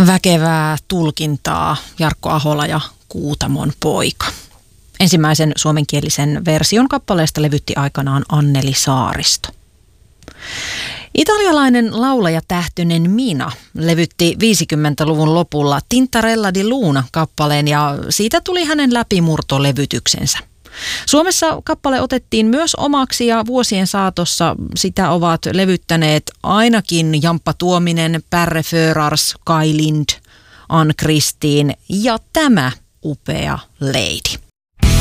Väkevää tulkintaa Jarkko Ahola ja Kuutamon poika. Ensimmäisen suomenkielisen version kappaleesta levytti aikanaan Anneli Saaristo. Italialainen laulajatähtöinen Mina levytti 50-luvun lopulla Tintarella di Luna-kappaleen ja siitä tuli hänen läpimurtolevytyksensä. Suomessa kappale otettiin myös omaksi ja vuosien saatossa sitä ovat levyttäneet ainakin Jamppa Tuominen, Pärre Förars, Kai Lind, Ann Kristiin ja tämä upea lady.